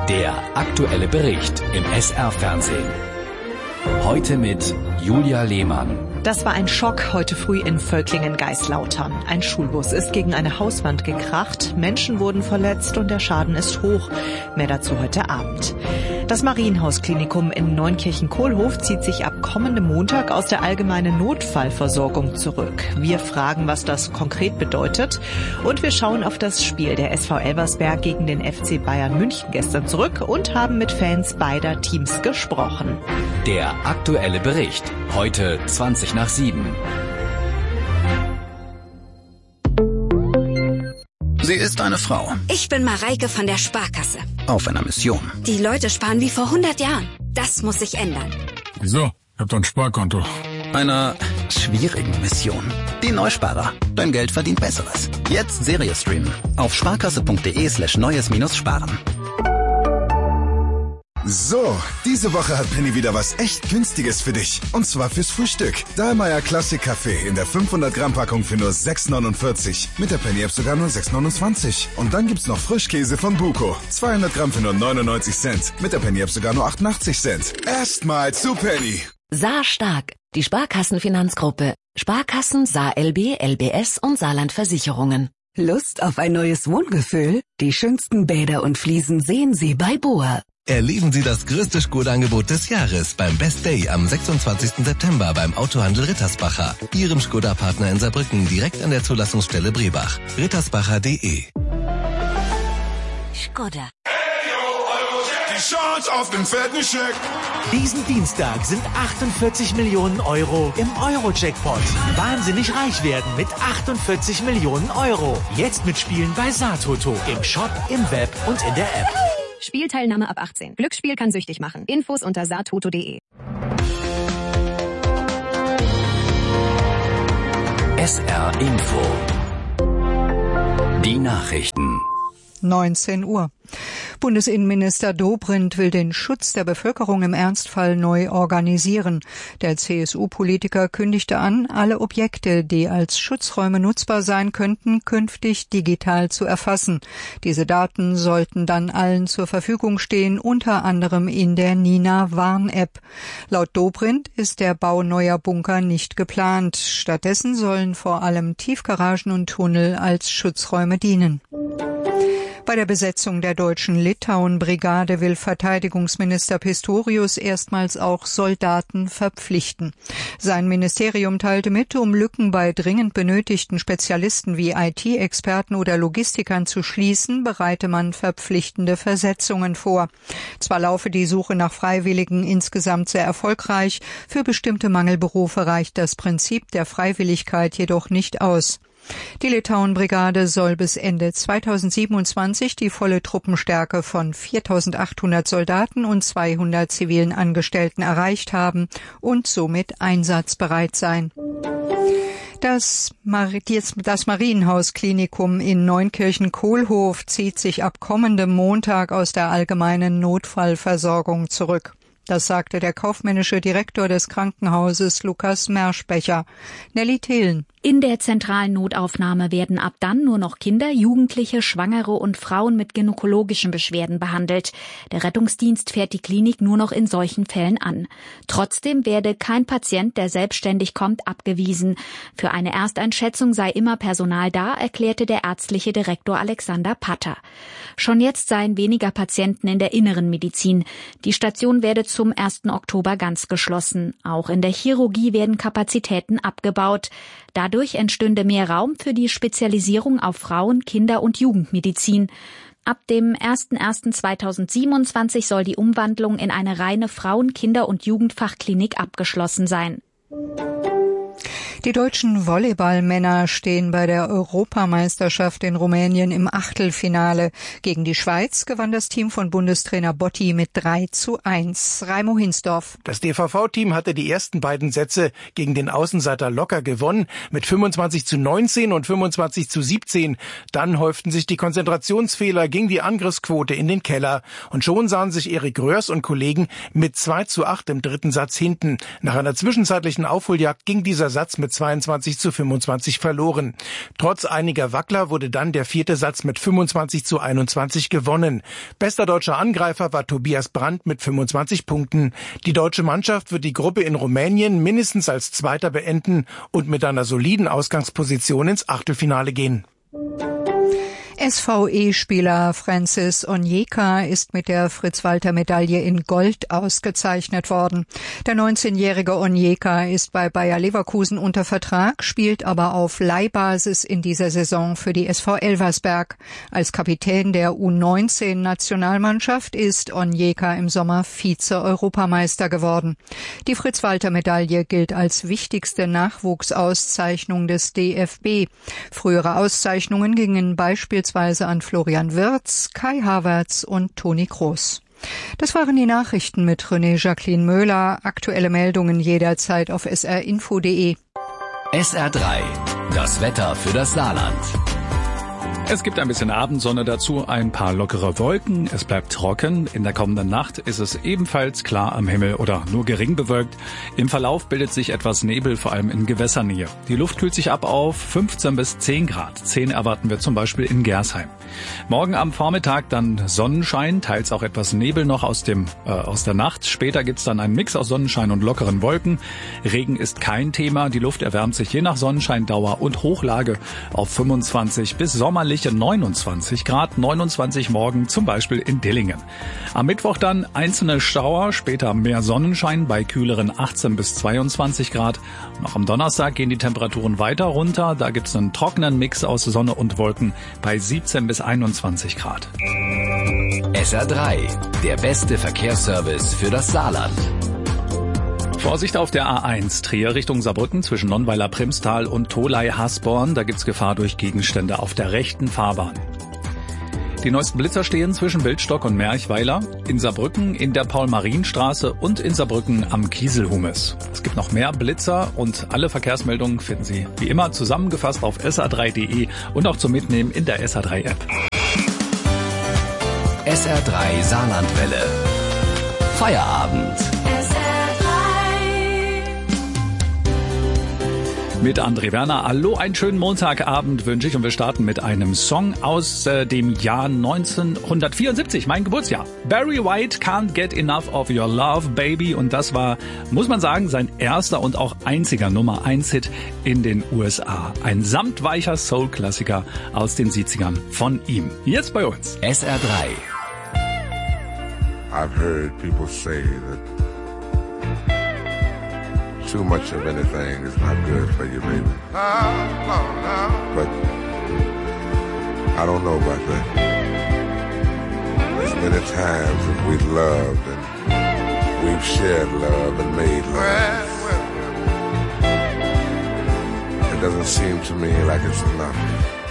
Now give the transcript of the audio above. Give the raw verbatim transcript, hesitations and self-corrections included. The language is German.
Der aktuelle Bericht im S R-Fernsehen. Heute mit Julia Lehmann. Das war ein Schock heute früh in Völklingen-Geislautern. Ein Schulbus ist gegen eine Hauswand gekracht, Menschen wurden verletzt und der Schaden ist hoch. Mehr dazu heute Abend. Das Marienhaus-Klinikum in Neunkirchen-Kohlhof zieht sich ab kommendem Montag aus der allgemeinen Notfallversorgung zurück. Wir fragen, was das konkret bedeutet. Und wir schauen auf das Spiel der S V Elversberg gegen den F C Bayern München gestern zurück und haben mit Fans beider Teams gesprochen. Der aktuelle Bericht. Heute zwanzig nach sieben. Sie ist eine Frau. Ich bin Mareike von der Sparkasse. Auf einer Mission. Die Leute sparen wie vor hundert Jahren. Das muss sich ändern. Wieso? Ich hab doch ein Sparkonto. Einer schwierigen Mission. Die Neusparer. Dein Geld verdient Besseres. Jetzt Serie streamen. Auf sparkasse.de slash neues minus sparen. So, diese Woche hat Penny wieder was echt Günstiges für dich. Und zwar fürs Frühstück. Dahlmeier Classic Kaffee in der fünfhundert Gramm Packung für nur sechs neunundvierzig. Mit der Penny App sogar nur sechs neunundzwanzig. Und dann gibt's noch Frischkäse von Buko. zweihundert Gramm für nur neunundneunzig Cent. Mit der Penny App sogar nur achtundachtzig Cent. Erstmal zu Penny. Saar Stark, die Sparkassenfinanzgruppe. Sparkassen, Saar L B, L B S und Saarland Versicherungen. Lust auf ein neues Wohngefühl? Die schönsten Bäder und Fliesen sehen Sie bei Boa. Erleben Sie das größte Skoda-Angebot des Jahres beim Best Day am sechsundzwanzigsten September beim Autohandel Rittersbacher. Ihrem Skoda-Partner in Saarbrücken direkt an der Zulassungsstelle Brebach. rittersbacher punkt de. Skoda. Die Chance auf den fetten Scheck. Diesen Dienstag sind achtundvierzig Millionen Euro im Euro-Jackpot. Wahnsinnig reich werden mit achtundvierzig Millionen Euro. Jetzt mitspielen bei Saartoto. Im Shop, im Web und in der App. Spielteilnahme ab achtzehn. Glücksspiel kann süchtig machen. Infos unter saartoto punkt de. S R Info. Die Nachrichten. neunzehn Uhr. Bundesinnenminister Dobrindt will den Schutz der Bevölkerung im Ernstfall neu organisieren. Der C S U-Politiker kündigte an, alle Objekte, die als Schutzräume nutzbar sein könnten, künftig digital zu erfassen. Diese Daten sollten dann allen zur Verfügung stehen, unter anderem in der Nina-Warn-App. Laut Dobrindt ist der Bau neuer Bunker nicht geplant. Stattdessen sollen vor allem Tiefgaragen und Tunnel als Schutzräume dienen. Bei der Besetzung der deutschen Litauen-Brigade will Verteidigungsminister Pistorius erstmals auch Soldaten verpflichten. Sein Ministerium teilte mit, um Lücken bei dringend benötigten Spezialisten wie I T-Experten oder Logistikern zu schließen, bereite man verpflichtende Versetzungen vor. Zwar laufe die Suche nach Freiwilligen insgesamt sehr erfolgreich, für bestimmte Mangelberufe reicht das Prinzip der Freiwilligkeit jedoch nicht aus. Die Litauen-Brigade soll bis Ende zweitausendsiebenundzwanzig die volle Truppenstärke von viertausendachthundert Soldaten und zweihundert zivilen Angestellten erreicht haben und somit einsatzbereit sein. Das, Mar- das Marienhaus-Klinikum in Neunkirchen-Kohlhof zieht sich ab kommendem Montag aus der allgemeinen Notfallversorgung zurück. Das sagte der kaufmännische Direktor des Krankenhauses Lukas Merschbecher. Nelly Thelen. In der zentralen Notaufnahme werden ab dann nur noch Kinder, Jugendliche, Schwangere und Frauen mit gynäkologischen Beschwerden behandelt. Der Rettungsdienst fährt die Klinik nur noch in solchen Fällen an. Trotzdem werde kein Patient, der selbstständig kommt, abgewiesen. Für eine Ersteinschätzung sei immer Personal da, erklärte der ärztliche Direktor Alexander Patter. Schon jetzt seien weniger Patienten in der inneren Medizin. Die Station werde zum ersten Oktober ganz geschlossen. Auch in der Chirurgie werden Kapazitäten abgebaut. Dadurch entstünde mehr Raum für die Spezialisierung auf Frauen-, Kinder- und Jugendmedizin. Ab dem ersten ersten zweitausendsiebenundzwanzig soll die Umwandlung in eine reine Frauen-, Kinder- und Jugendfachklinik abgeschlossen sein. Die deutschen Volleyballmänner stehen bei der Europameisterschaft in Rumänien im Achtelfinale. Gegen die Schweiz gewann das Team von Bundestrainer Botti mit drei zu eins. Raimo Hinsdorf. Das D V V-Team hatte die ersten beiden Sätze gegen den Außenseiter locker gewonnen, mit fünfundzwanzig zu neunzehn und fünfundzwanzig zu siebzehn. Dann häuften sich die Konzentrationsfehler, ging die Angriffsquote in den Keller. Und schon sahen sich Erik Röhrs und Kollegen mit zwei zu acht im dritten Satz hinten. Nach einer zwischenzeitlichen Aufholjagd ging dieser Satz mit mit zweiundzwanzig zu fünfundzwanzig verloren. Trotz einiger Wackler wurde dann der vierte Satz mit fünfundzwanzig zu einundzwanzig gewonnen. Bester deutscher Angreifer war Tobias Brandt mit fünfundzwanzig Punkten. Die deutsche Mannschaft wird die Gruppe in Rumänien mindestens als Zweiter beenden und mit einer soliden Ausgangsposition ins Achtelfinale gehen. S V E-Spieler Francis Onyeka ist mit der Fritz-Walter-Medaille in Gold ausgezeichnet worden. Der neunzehnjährige Onyeka ist bei Bayer Leverkusen unter Vertrag, spielt aber auf Leihbasis in dieser Saison für die S V Elversberg. Als Kapitän der U neunzehn Nationalmannschaft ist Onyeka im Sommer Vize-Europameister geworden. Die Fritz-Walter-Medaille gilt als wichtigste Nachwuchsauszeichnung des D F B. Frühere Auszeichnungen gingen beispielsweise an Florian Wirtz, Kai Havertz und Toni Kroos. Das waren die Nachrichten mit René Jacqueline Möhler. Aktuelle Meldungen jederzeit auf s r info punkt d e. S R drei, das Wetter für das Saarland. Es gibt ein bisschen Abendsonne dazu, ein paar lockere Wolken. Es bleibt trocken. In der kommenden Nacht ist es ebenfalls klar am Himmel oder nur gering bewölkt. Im Verlauf bildet sich etwas Nebel, vor allem in Gewässernähe. Die Luft kühlt sich ab auf fünfzehn bis zehn Grad. zehn erwarten wir zum Beispiel in Gersheim. Morgen am Vormittag dann Sonnenschein, teils auch etwas Nebel noch aus dem äh, aus der Nacht. Später gibt's dann einen Mix aus Sonnenschein und lockeren Wolken. Regen ist kein Thema. Die Luft erwärmt sich je nach Sonnenscheindauer und Hochlage auf fünfundzwanzig bis sommerlich neunundzwanzig Grad, neunundzwanzig morgen zum Beispiel in Dillingen. Am Mittwoch dann einzelne Schauer, später mehr Sonnenschein bei kühleren achtzehn bis zweiundzwanzig Grad. Noch am Donnerstag gehen die Temperaturen weiter runter. Da gibt's einen trockenen Mix aus Sonne und Wolken bei siebzehn bis einundzwanzig Grad. S R drei, der beste Verkehrsservice für das Saarland. Vorsicht auf der A eins, Trier Richtung Saarbrücken zwischen Nonnweiler-Primstal und Tholey-Hasborn. Da gibt's Gefahr durch Gegenstände auf der rechten Fahrbahn. Die neuesten Blitzer stehen zwischen Wildstock und Merchweiler, in Saarbrücken, in der Paul-Marien-Straße und in Saarbrücken am Kieselhumes. Es gibt noch mehr Blitzer und alle Verkehrsmeldungen finden Sie wie immer zusammengefasst auf s r drei punkt d e und auch zum Mitnehmen in der S R drei App. S R drei Saarlandwelle. Feierabend. Mit André Werner. Hallo, einen schönen Montagabend wünsche ich und wir starten mit einem Song aus äh, dem Jahr neunzehnhundertvierundsiebzig, mein Geburtsjahr. Barry White, Can't Get Enough of Your Love, Baby, und das war, muss man sagen, sein erster und auch einziger Nummer eins Hit in den U S A. Ein samtweicher Soul-Klassiker aus den siebzigern von ihm. Jetzt bei uns. S R drei. I've heard people say that too much of anything is not good for you, baby. But I don't know about that. As many times as we've loved and we've shared love and made love, it doesn't seem to me like it's enough.